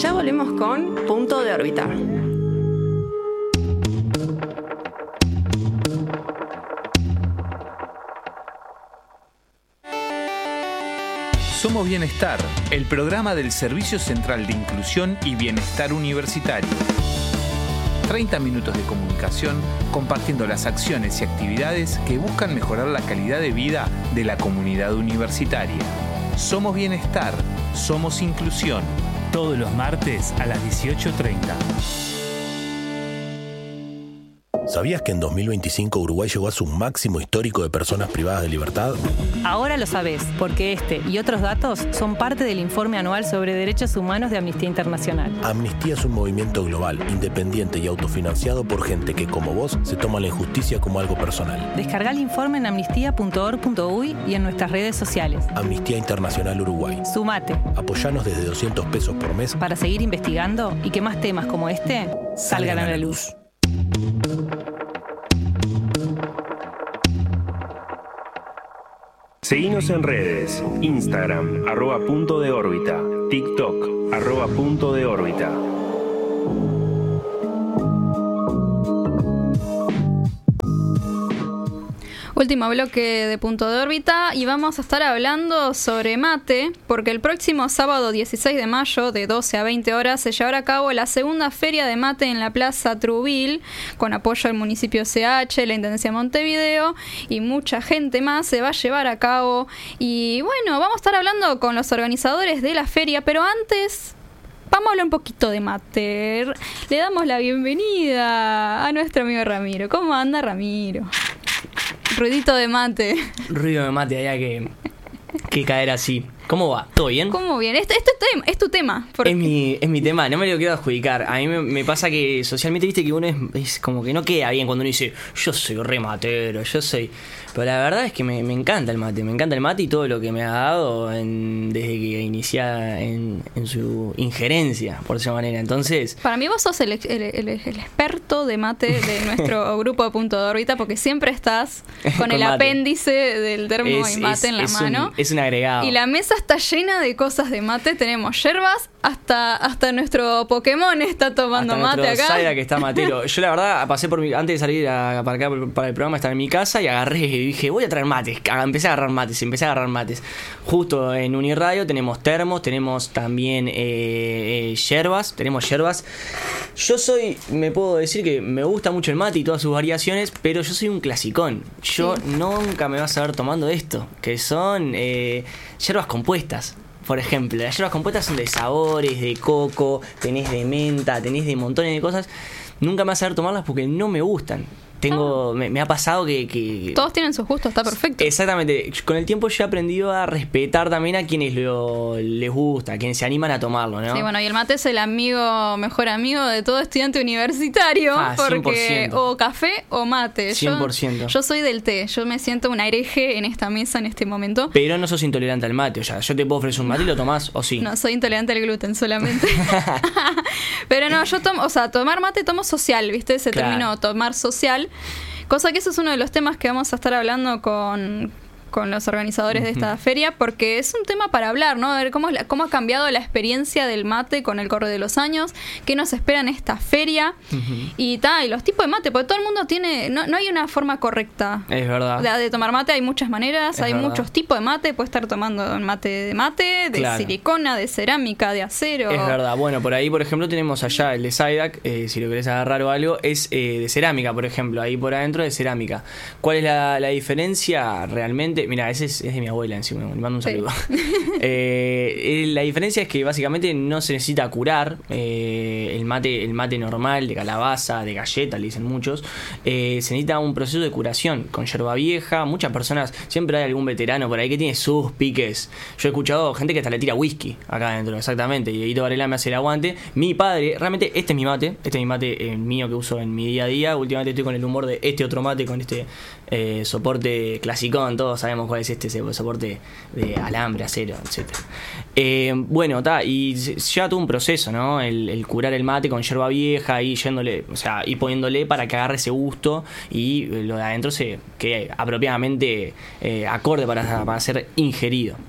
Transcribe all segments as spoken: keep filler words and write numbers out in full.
Ya volvemos con Punto de Órbita. Somos Bienestar, el programa del Servicio Central de Inclusión y Bienestar Universitario. treinta minutos de comunicación compartiendo las acciones y actividades que buscan mejorar la calidad de vida de la comunidad universitaria. Somos Bienestar, somos Inclusión. Todos los martes a las dieciocho treinta. ¿Sabías que en dos mil veinticinco Uruguay llegó a su máximo histórico de personas privadas de libertad? Ahora lo sabés, porque este y otros datos son parte del informe anual sobre derechos humanos de Amnistía Internacional. Amnistía es un movimiento global, independiente y autofinanciado por gente que, como vos, se toma la injusticia como algo personal. Descargá el informe en amnistía punto org punto uy y en nuestras redes sociales. Amnistía Internacional Uruguay. Sumate. Apoyanos desde doscientos pesos por mes para seguir investigando y que más temas como este salgan, salgan a la luz. luz. Seguinos en redes, Instagram, arroba punto de órbita, TikTok, arroba punto de órbita. Último bloque de Punto de Órbita y vamos a estar hablando sobre mate, porque el próximo sábado dieciséis de mayo de doce a veinte horas se llevará a cabo la segunda feria de mate en la Plaza Trubil, con apoyo del municipio C H, la Intendencia de Montevideo y mucha gente más se va a llevar a cabo. Y bueno, vamos a estar hablando con los organizadores de la feria, pero antes vamos a hablar un poquito de mate. Le damos la bienvenida a nuestro amigo Ramiro. ¿Cómo anda, Ramiro? Ruidito de mate. Ruido de mate, había que, que caer así. ¿Cómo va? ¿Todo bien? ¿Cómo bien? Este, este tema, es tu tema. Porque... Es mi, es mi tema, no me lo quiero adjudicar. A mí me, me pasa que socialmente, viste, que uno es, es como que no queda bien cuando uno dice, yo soy re matero, yo soy... Pero la verdad es que me, me encanta el mate, me encanta el mate y todo lo que me ha dado en, desde que inicié en, en su injerencia, por esa manera. Entonces... Para mí vos sos el, el, el, el experto de mate de nuestro grupo de Punto de Órbita, porque siempre estás con, con el mate. Apéndice del termo es, y mate es, en la es mano. Un, es un agregado. Y la mesa está llena de cosas de mate. Tenemos yerbas, hasta hasta nuestro Pokémon está tomando hasta mate acá. Zaira, que está matero. Yo la verdad pasé por mi, antes de salir a, para acá para el programa, estaba en mi casa y agarré y dije, voy a traer mates. Empecé a agarrar mates, empecé a agarrar mates. Justo en Uniradio tenemos termos, tenemos también eh, eh, yerbas, tenemos yerbas. Yo soy, me puedo decir que me gusta mucho el mate y todas sus variaciones, pero yo soy un clasicón. Yo sí. Nunca me vas a ver tomando esto, que son eh, yerbas compuestas. Por ejemplo, las yerbas compuestas son de sabores, de coco, tenés de menta, tenés de montones de cosas. Nunca me vas a ver tomarlas porque no me gustan. Tengo, ah. me, me ha pasado que, que... Todos tienen sus gustos, está perfecto. Exactamente. Con el tiempo yo he aprendido a respetar también a quienes lo, les gusta, a quienes se animan a tomarlo, ¿no? Sí, bueno, y el mate es el amigo, mejor amigo de todo estudiante universitario. Ah, porque cien por ciento. O café o mate. cien por ciento. Yo, yo soy del té. Yo me siento una hereje en esta mesa en este momento. Pero no sos intolerante al mate. O sea, yo te puedo ofrecer un mate y lo tomás, o sí. No, soy intolerante al gluten solamente. Pero no, yo tomo, o sea, tomar mate tomo social, ¿viste? Ese claro. término tomar social. Cosa que eso es uno de los temas que vamos a estar hablando con, con los organizadores uh-huh. de esta feria, porque es un tema para hablar, ¿no? A ver cómo, cómo ha cambiado la experiencia del mate con el correr de los años, qué nos espera en esta feria uh-huh. y tal, y los tipos de mate, porque todo el mundo tiene, no, no hay una forma correcta es verdad. De, de tomar mate, hay muchas maneras, es hay verdad. Muchos tipos de mate, puedes estar tomando mate de mate, de claro. silicona, de cerámica, de acero. Es verdad, bueno, por ahí por ejemplo tenemos allá el de Zydac, eh, si lo querés agarrar o algo, es eh, de cerámica, por ejemplo, ahí por adentro de cerámica. ¿Cuál es la, la diferencia realmente? Mira, ese es, es de mi abuela encima, le mando un saludo. Sí. eh, la diferencia es que básicamente no se necesita curar. Eh, el mate el mate normal, de calabaza, de galleta, le dicen muchos, eh, se necesita un proceso de curación con yerba vieja. Muchas personas, siempre hay algún veterano por ahí que tiene sus piques. Yo he escuchado gente que hasta le tira whisky acá adentro, exactamente, y Edito Varela me hace el aguante. Mi padre, realmente este es mi mate, este es mi mate eh, mío que uso en mi día a día. Últimamente estoy con el humor de este otro mate, con este eh, soporte clasicón, todos sabemos cuál es este soporte de alambre, acero, etcétera. Eh, bueno, ta, y ya todo un proceso, ¿no? El, el curar el mate con yerba vieja y yéndole, o sea, y poniéndole para que agarre ese gusto y lo de adentro se quede apropiadamente eh, acorde para, para ser ingerido.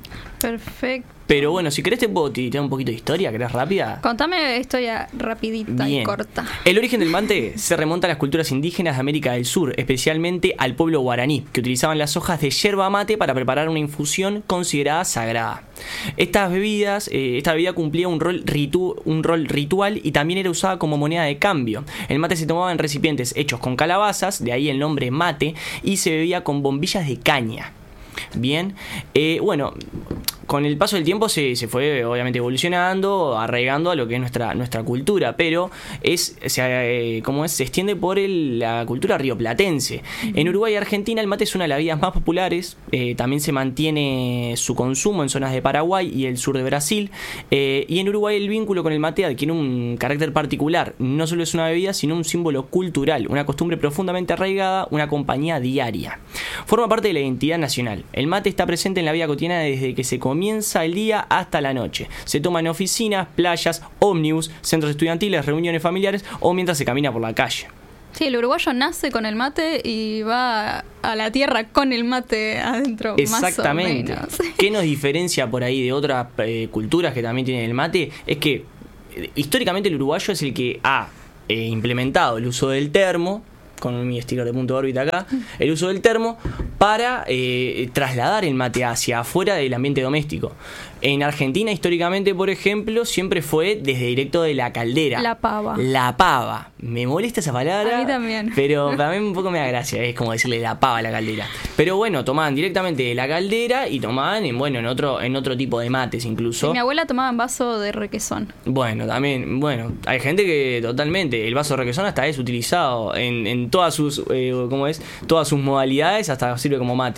Perfecto. Pero bueno, si querés te puedo tirar un poquito de historia, ¿querés rápida? Contame historia rapidita Bien. y corta. El origen del mate se remonta a las culturas indígenas de América del Sur, especialmente al pueblo guaraní, que utilizaban las hojas de yerba mate para preparar una infusión considerada sagrada. Estas bebidas, eh, esta bebida cumplía un rol, ritu- un rol ritual y también era usada como moneda de cambio. El mate se tomaba en recipientes hechos con calabazas, de ahí el nombre mate, y se bebía con bombillas de caña. Bien, eh, bueno, con el paso del tiempo se, se fue obviamente evolucionando, arraigando a lo que es nuestra, nuestra cultura, pero es, se, eh, como es, se extiende por el, la cultura rioplatense. En Uruguay y Argentina el mate es una de las bebidas más populares, eh, también se mantiene su consumo en zonas de Paraguay y el sur de Brasil, eh, y en Uruguay el vínculo con el mate adquiere un carácter particular, no solo es una bebida, sino un símbolo cultural, una costumbre profundamente arraigada, una compañía diaria. Forma parte de la identidad nacional. El mate está presente en la vida cotidiana desde que se comienza el día hasta la noche. Se toma en oficinas, playas, ómnibus, centros estudiantiles, reuniones familiares o mientras se camina por la calle. Sí, el uruguayo nace con el mate y va a la tierra con el mate adentro. Exactamente. Más o menos. ¿Qué nos diferencia por ahí de otras eh, culturas que también tienen el mate? Es que eh, históricamente el uruguayo es el que ha eh, implementado el uso del termo, con mi sticker de punto de órbita acá, el uso del termo para eh, trasladar el mate hacia afuera del ambiente doméstico. En Argentina, históricamente, por ejemplo, siempre fue desde directo de la caldera. La pava. La pava. Me molesta esa palabra. A mí también. Pero para mí un poco me da gracia. Es como decirle la pava a la caldera. Pero bueno, tomaban directamente de la caldera y tomaban en, bueno, en otro, en otro tipo de mates incluso. Sí, mi abuela tomaba en vaso de requesón. Bueno, también, bueno, hay gente que totalmente, el vaso de requesón hasta es utilizado en, en todas sus, eh, ¿cómo es? Todas sus modalidades, hasta sirve como mate.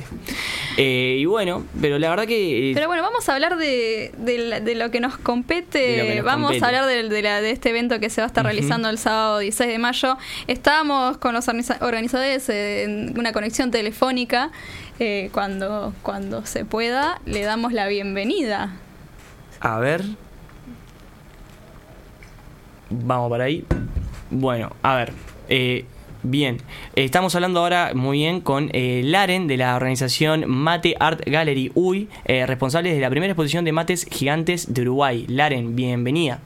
Eh, y bueno, pero la verdad que... Eh, pero bueno, vamos a hablar de De, de, de lo que nos compete. Lo que nos Vamos compete. a hablar de, de, la, de este evento que se va a estar uh-huh. realizando el sábado dieciséis de mayo. Estábamos con los organizadores en una conexión telefónica. Eh, cuando, cuando se pueda, le damos la bienvenida. A ver. Vamos para ahí. Bueno, a ver. Eh, Bien, estamos hablando ahora muy bien con eh, Laren de la organización Mate Art Gallery U Y, eh, responsables de la primera exposición de mates gigantes de Uruguay. Laren, bienvenida.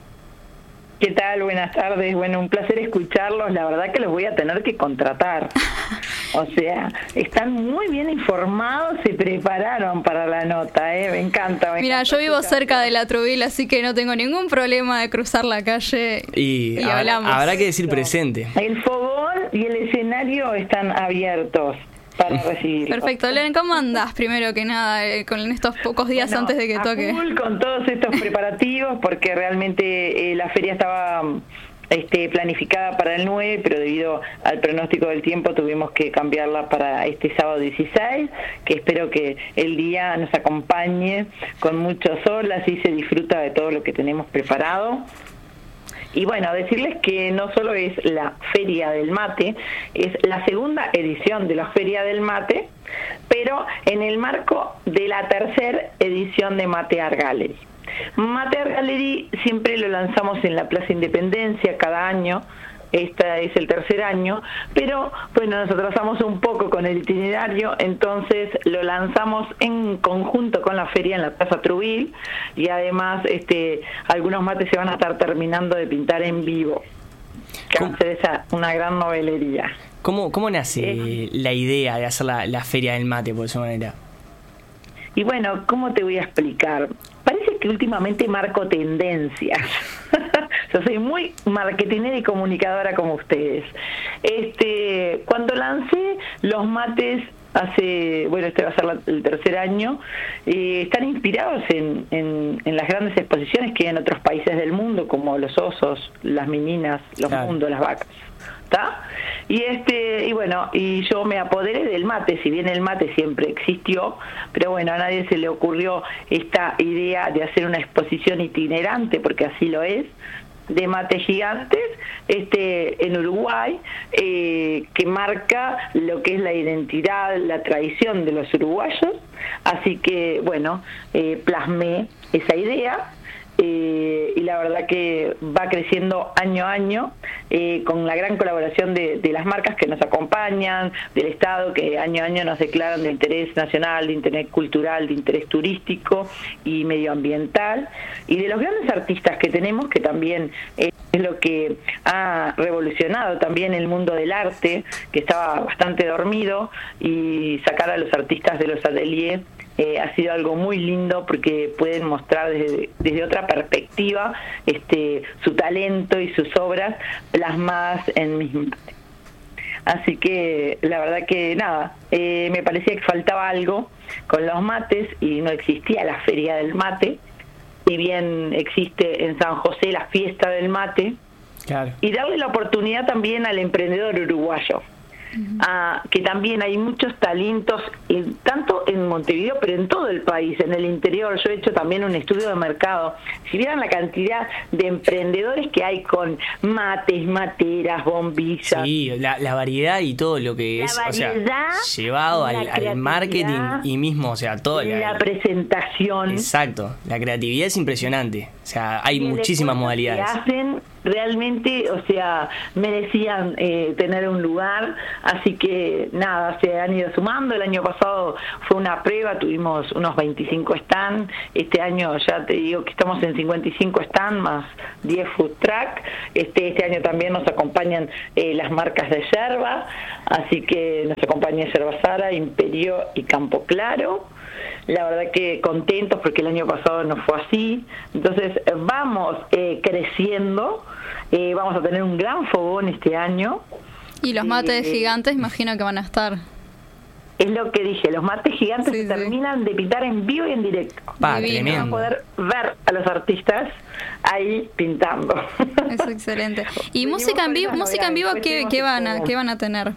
¿Qué tal? Buenas tardes. Bueno, un placer escucharlos. La verdad que los voy a tener que contratar. O sea, están muy bien informados, se prepararon para la nota, ¿eh? Me encanta. Me Mira, encanta yo vivo escuchar. cerca de la Truville, así que no tengo ningún problema de cruzar la calle y, Y, y habrá, hablamos. habrá que decir presente. El fogón y el escenario están abiertos para recibir. Perfecto. Leren, ¿cómo andás primero que nada eh, con estos pocos días Bueno, antes de que a toque? full con todos estos preparativos, porque realmente eh, la feria estaba este, planificada para el nueve, pero debido al pronóstico del tiempo tuvimos que cambiarla para este sábado dieciséis, que espero que el día nos acompañe con mucho sol, así se disfruta de todo lo que tenemos preparado. Y bueno, decirles que no solo es la Feria del Mate, es la segunda edición de la Feria del Mate, pero en el marco de la tercera edición de Mate Art Gallery. Mate Art Gallery siempre lo lanzamos en la Plaza Independencia cada año. Este es el tercer año, pero bueno, nos atrasamos un poco con el itinerario, entonces lo lanzamos en conjunto con la feria en la Plaza Truville, y además este algunos mates se van a estar terminando de pintar en vivo, que va a ser esa una gran novelería. ¿Cómo, cómo nace eh, la idea de hacer la, la Feria del Mate, por esa manera? Y bueno, ¿cómo te voy a explicar? Parece que últimamente marco tendencias. Yo soy muy marketinera y comunicadora como ustedes. Este, cuando lancé los mates hace, bueno, este va a ser la, el tercer año, eh, están inspirados en, en, en las grandes exposiciones que hay en otros países del mundo, como los osos, las meninas, los claro. mundos, las vacas. ¿Está? Y este y bueno, y yo me apoderé del mate, si bien el mate siempre existió, pero bueno, a nadie se le ocurrió esta idea de hacer una exposición itinerante, porque así lo es, de mates gigantes este en Uruguay, eh, que marca lo que es la identidad, la tradición de los uruguayos. Así que bueno, eh, plasmé esa idea. Eh, y la verdad que va creciendo año a año, eh, con la gran colaboración de, de las marcas que nos acompañan, del Estado, que año a año nos declaran de interés nacional, de interés cultural, de interés turístico y medioambiental, y de los grandes artistas que tenemos, que también es lo que ha revolucionado también el mundo del arte, que estaba bastante dormido, y sacar a los artistas de los ateliers Eh, ha sido algo muy lindo porque pueden mostrar desde, desde otra perspectiva este su talento y sus obras plasmadas en mis mates. Así que la verdad que nada, eh, me parecía que faltaba algo con los mates y no existía la Feria del Mate, si bien existe en San José la Fiesta del Mate, claro. Y darle la oportunidad también al emprendedor uruguayo. Ah, que también hay muchos talentos, en, tanto en Montevideo, pero en todo el país, en el interior. Yo he hecho también un estudio de mercado. Si vieran la cantidad de emprendedores que hay con mates, materas, bombillas. Sí, la, la variedad y todo lo que la es, variedad, o sea, llevado al, al marketing y mismo, o sea, todo. La, la la presentación. Exacto, la creatividad es impresionante. O sea, hay y muchísimas modalidades. Que hacen realmente, o sea, merecían eh, tener un lugar, así que nada, se han ido sumando. El año pasado fue una prueba, tuvimos unos veinticinco stands, este año ya te digo que estamos en cincuenta y cinco stands más diez food truck. Este, este año también nos acompañan eh, las marcas de yerba, así que nos acompaña Yerba Sara, Imperio y Campo Claro. La verdad que contentos porque el año pasado no fue así. Entonces vamos eh, creciendo, eh, vamos a tener un gran fogón este año. Y los mates eh, gigantes imagino que van a estar. Es lo que dije, los mates gigantes Sí, se sí. terminan de pintar en vivo y en directo. Pa, Divino. tremendo. Vamos a poder ver a los artistas ahí pintando. Es excelente. ¿Y Venimos música en con vivo, esas música en vivo novedades, qué, después qué tenemos van a este- qué van a tener?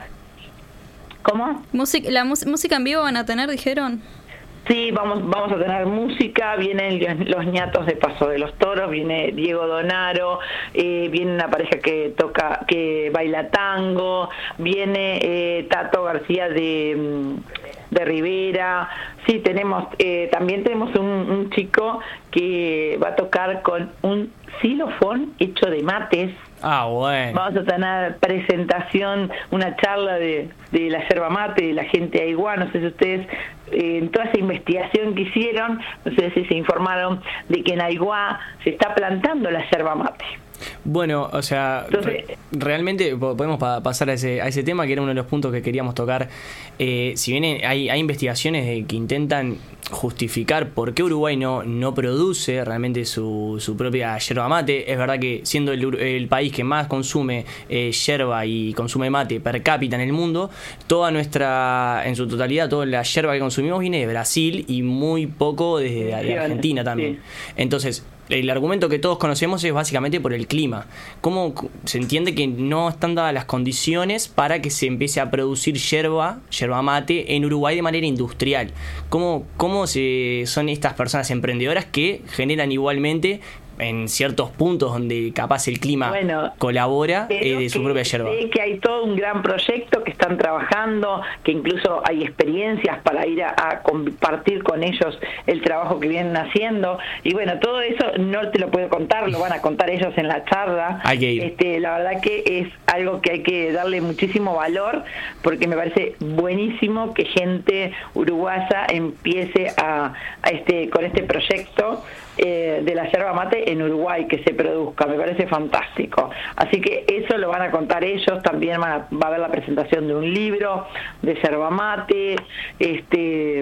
¿Cómo? Música, la mus- música en vivo van a tener, dijeron. Sí, vamos vamos a tener música, vienen los ñatos de Paso de los Toros, viene Diego Donaro, eh, viene una pareja que toca, que baila tango, viene eh, Tato García de, de Rivera. Sí, tenemos, eh, también tenemos un, un chico que va a tocar con un xilofón hecho de mates. Ah, bueno. Vamos a tener presentación, una charla de, de la yerba mate, de la gente aiguá. No sé si ustedes, eh, en toda esa investigación que hicieron, no sé si se informaron de que en Aiguá se está plantando la yerba mate. Bueno, o sea, Entonces, re- realmente po- podemos pa- pasar a ese, a ese tema que era uno de los puntos que queríamos tocar. Eh, si bien hay, hay investigaciones de que intentan justificar por qué Uruguay no, no produce realmente su, su propia yerba mate, es verdad que siendo el, Ur- el país que más consume eh, yerba y consume mate per cápita en el mundo, toda nuestra, en su totalidad, toda la yerba que consumimos viene de Brasil y muy poco desde de, de Argentina también. Sí. Entonces, el argumento que todos conocemos es básicamente por el clima. ¿Cómo se entiende que no están dadas las condiciones para que se empiece a producir yerba, yerba mate en Uruguay de manera industrial? ¿Cómo, cómo se, son estas personas emprendedoras que generan igualmente en ciertos puntos donde capaz el clima Bueno, colabora eh, Pero de su que propia yerba? sé que hay todo un gran proyecto que están trabajando, que incluso hay experiencias para ir a, a compartir con ellos el trabajo que vienen haciendo. Y bueno, todo eso no te lo puedo contar, lo van a contar ellos en la charla. Hay que ir. Este, la verdad que es algo que hay que darle muchísimo valor, porque me parece buenísimo que gente uruguaya empiece a, a este con este proyecto eh, de la yerba mate en Uruguay, que se produzca. Me parece fantástico. Así que eso lo van a contar ellos. También van a, va a haber la presentación de un libro de yerba mate. Este...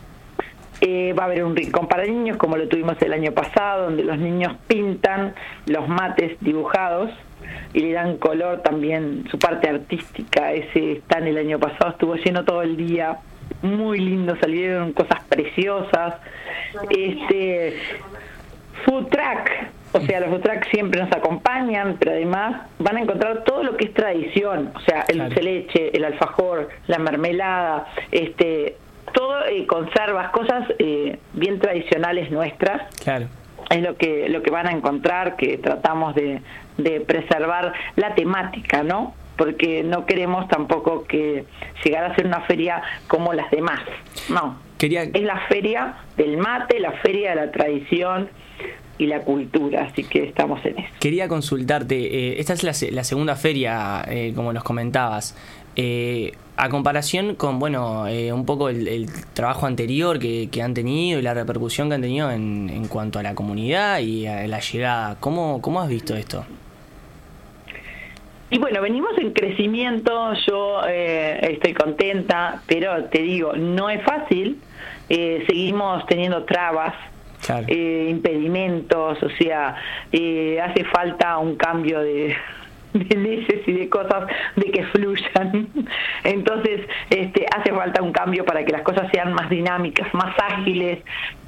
Eh, va a haber un rincón para niños, como lo tuvimos el año pasado, donde los niños pintan los mates dibujados y le dan color también, su parte artística. Ese stand el año pasado estuvo lleno todo el día, muy lindo, salieron cosas preciosas. Este food truck, o sea, los food trucks siempre nos acompañan, pero además van a encontrar todo lo que es tradición, o sea, el dulce de leche, el alfajor, la mermelada, este todo, eh, conservas, cosas eh, bien tradicionales nuestras. Claro. Es lo que lo que van a encontrar, que tratamos de, de preservar la temática, ¿no? Porque no queremos tampoco que llegar a ser una feria como las demás. No. Quería... Es la feria del mate, la feria de la tradición, y la cultura, así que estamos en eso. Quería consultarte, eh, esta es la, la segunda feria, eh, como nos comentabas, eh, a comparación con, bueno, eh, un poco el, el trabajo anterior que, que han tenido y la repercusión que han tenido en, en cuanto a la comunidad y a la llegada, ¿cómo, cómo has visto esto? Y bueno, venimos en crecimiento, yo eh, estoy contenta, pero te digo, no es fácil, eh, seguimos teniendo trabas, claro. eh, impedimentos, o sea, eh, hace falta un cambio de... de leyes y de cosas de que fluyan. Entonces este hace falta un cambio para que las cosas sean más dinámicas, más ágiles.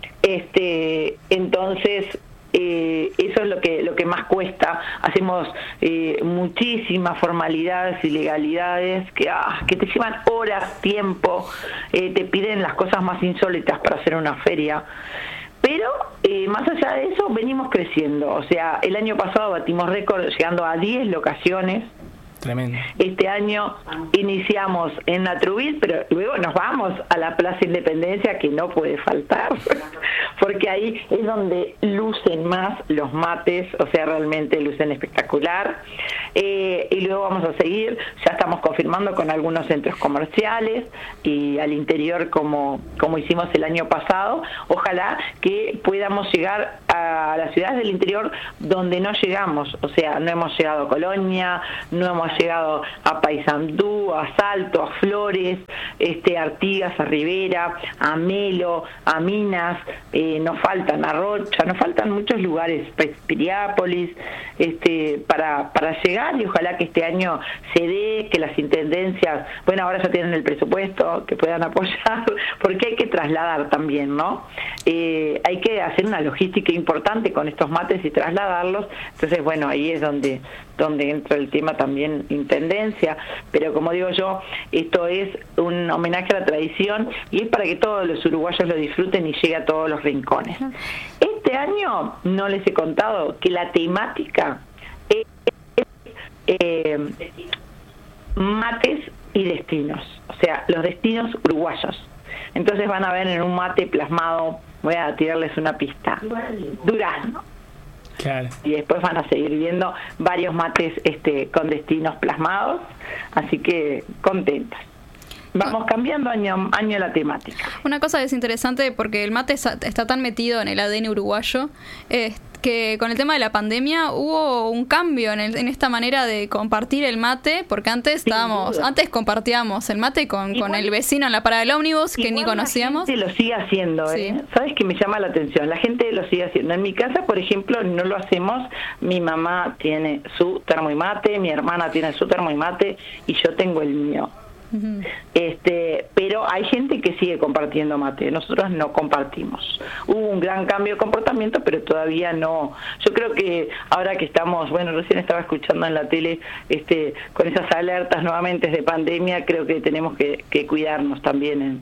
Este entonces eh, eso es lo que lo que más cuesta. Hacemos eh, muchísimas formalidades y legalidades que ah, que te llevan horas, tiempo, eh, te piden las cosas más insólitas para hacer una feria. Pero eh, más allá de eso venimos creciendo, o sea, el año pasado batimos récord llegando a diez locaciones. Tremendo. Este año iniciamos en Natruville, pero luego nos vamos a la Plaza Independencia, que no puede faltar, porque ahí es donde lucen más los mates, o sea, realmente lucen espectacular. Eh, y luego vamos a seguir, ya estamos confirmando con algunos centros comerciales y al interior como, como hicimos el año pasado. Ojalá que podamos llegar a las ciudades del interior donde no llegamos, o sea, no hemos llegado a Colonia, no hemos llegado a Paysandú, a Salto, a Flores, este, a Artigas, a Rivera, a Melo, a Minas, eh, nos faltan a Rocha, nos faltan muchos lugares, Piriápolis, este, para, para llegar, y ojalá que este año se dé, que las intendencias, bueno, ahora ya tienen el presupuesto, que puedan apoyar, porque hay que trasladar también, ¿no? Eh, hay que hacer una logística importante con estos mates y trasladarlos, entonces bueno, ahí es donde donde entra el tema también intendencia, pero como digo yo, esto es un homenaje a la tradición y es para que todos los uruguayos lo disfruten y llegue a todos los rincones. Este año no les he contado que la temática es eh, mates y destinos, o sea, los destinos uruguayos. Entonces van a ver en un mate plasmado, voy a tirarles una pista, Durazno. Claro. Y después van a seguir viendo varios mates este con destinos plasmados, así que contentas. Vamos cambiando año año la temática. Una cosa que es interesante, porque el mate está tan metido en el A D N uruguayo, eh, que con el tema de la pandemia hubo un cambio en, el, en esta manera de compartir el mate, porque antes estábamos, antes compartíamos el mate con, con el vecino en la parada del ómnibus que ni conocíamos. La gente lo sigue haciendo, ¿eh? Sí. ¿Sabes qué me llama la atención? La gente lo sigue haciendo. En mi casa, por ejemplo, no lo hacemos. Mi mamá tiene su termo y mate, mi hermana tiene su termo y mate y yo tengo el mío. Uh-huh. Este, pero hay gente que sigue compartiendo mate, nosotros no compartimos. Hubo un gran cambio de comportamiento, pero todavía no. Yo creo que ahora que estamos, bueno, recién estaba escuchando en la tele, este, con esas alertas nuevamente de pandemia, creo que tenemos que, que cuidarnos también en,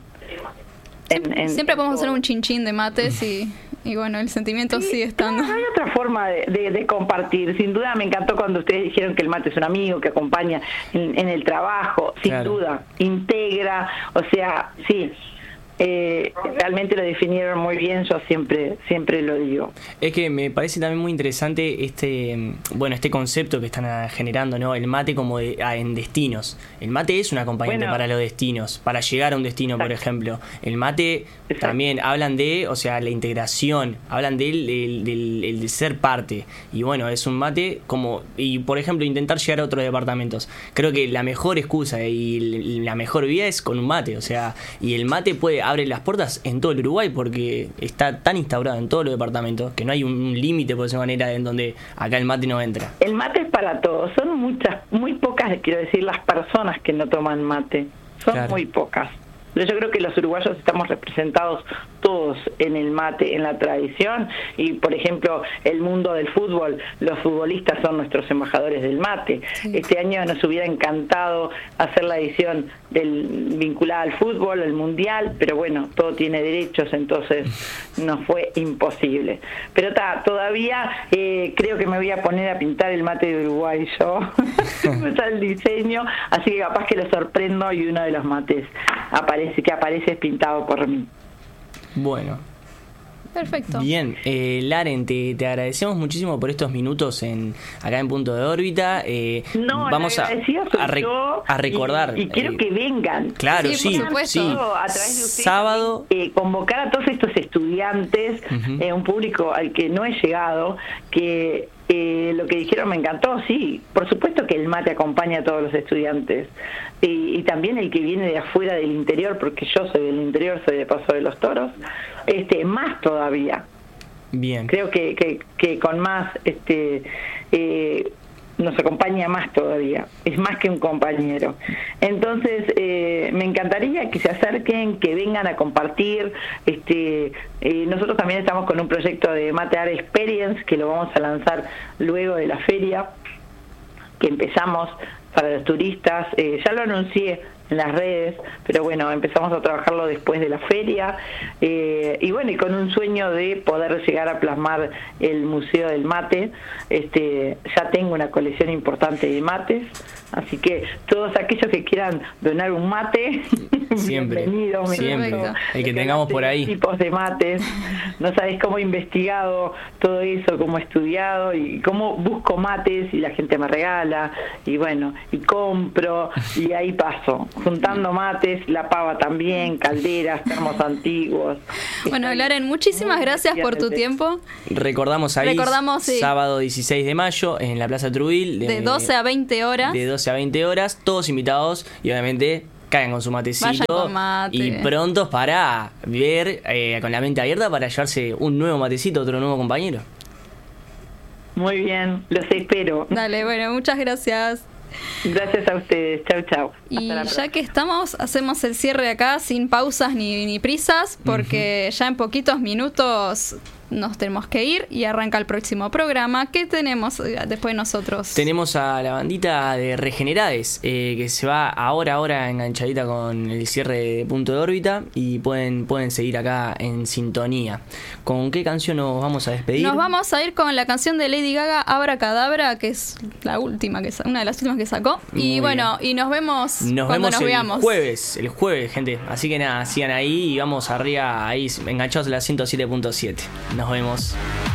en, en siempre podemos hacer un chinchín de mates y Y bueno, el sentimiento sí, sigue estando. No hay otra forma de, de, de compartir. Sin duda me encantó cuando ustedes dijeron que el mate es un amigo que acompaña en, en el trabajo. Sin claro. duda, integra, o sea, sí. Eh, realmente lo definieron muy bien, yo siempre siempre lo digo. Es que me parece también muy interesante este bueno este concepto que están generando, ¿no? El mate como de, ah, en destinos. El mate es un acompañante bueno, para los destinos, para llegar a un destino, exacto. Por ejemplo. El mate exacto. También hablan de, o sea, la integración, hablan del, del, del, del de ser parte. Y bueno, es un mate como, y por ejemplo, intentar llegar a otros departamentos. Creo que la mejor excusa y la mejor vía es con un mate, o sea, y el mate puede abre las puertas en todo el Uruguay porque está tan instaurado en todos los departamentos que no hay un límite, por esa manera, en donde acá el mate no entra. El mate es para todos. Son muchas, muy pocas, quiero decir, las personas que no toman mate. Son claro. muy pocas. Pero yo creo que los uruguayos estamos representados todos en el mate, en la tradición, y por ejemplo el mundo del fútbol, los futbolistas son nuestros embajadores del mate. Sí. Este año nos hubiera encantado hacer la edición del vinculada al fútbol, el mundial, pero bueno, todo tiene derechos, entonces nos fue imposible. Pero ta, todavía eh, creo que me voy a poner a pintar el mate de Uruguay yo, está el diseño, así que capaz que lo sorprendo y uno de los mates aparece que aparece pintado por mí. Bueno, Perfecto. Bien, eh, Laren, te, te agradecemos muchísimo por estos minutos en acá en Punto de Órbita. Eh, no, vamos a, a, re, a recordar. Y, y quiero eh, que vengan. Claro, sí, sí, por sí. A través de ustedes, Sábado. Eh, convocar a todos estos estudiantes, uh-huh. eh, un público al que no he llegado, que eh, lo que dijeron me encantó, sí, por supuesto que el mate acompaña a todos los estudiantes. Y, y también el que viene de afuera del interior, porque yo soy del interior, soy de Paso de los Toros, este más todavía. Bien. Creo que, que, que con más este eh, nos acompaña más todavía, es más que un compañero. Entonces eh, me encantaría que se acerquen, que vengan a compartir. Este eh, nosotros también estamos con un proyecto de Mate Art Experience que lo vamos a lanzar luego de la feria, que empezamos para los turistas. Eh, ya lo anuncié en las redes, pero bueno, empezamos a trabajarlo después de la feria, eh, y bueno, y con un sueño de poder llegar a plasmar el Museo del Mate. Este, ya tengo una colección importante de mates, así que todos aquellos que quieran donar un mate, siempre, bienvenidos. siempre, el que tengamos por ahí. Tipos de mates, no sabéis cómo he investigado todo eso, cómo he estudiado y cómo busco mates y la gente me regala, y bueno, y compro, y ahí paso juntando mates, la pava también, calderas, termos antiguos. Bueno, Laren, muchísimas gracias por tu tiempo. Recordamos ahí, Recordamos, sí. sábado dieciséis de mayo en la Plaza Trubil. De, de doce a veinte horas. De doce a veinte horas, todos invitados y obviamente caigan con su matecito. Vayan con mate. Y prontos para ver, eh, con la mente abierta, para llevarse un nuevo matecito, otro nuevo compañero. Muy bien, los espero. Dale, bueno, muchas gracias. Gracias a ustedes, chau chau. Y ya que estamos, hacemos el cierre acá sin pausas ni, ni prisas, porque uh-huh. ya en poquitos minutos nos tenemos que ir y arranca el próximo programa. ¿Qué tenemos después nosotros? Tenemos a la bandita de Regenerades, eh, que se va ahora ahora enganchadita con el cierre de Punto de Órbita, y pueden, pueden seguir acá en sintonía. ¿Con qué canción nos vamos a despedir? Nos vamos a ir con la canción de Lady Gaga, Abracadabra, que es la última que una de las últimas que sacó. Muy y bueno, bien. Y nos vemos nos cuando vemos nos el veamos. jueves, el jueves, gente. Así que nada, sigan ahí y vamos arriba, ahí enganchados en la ciento siete punto siete. Nos vemos.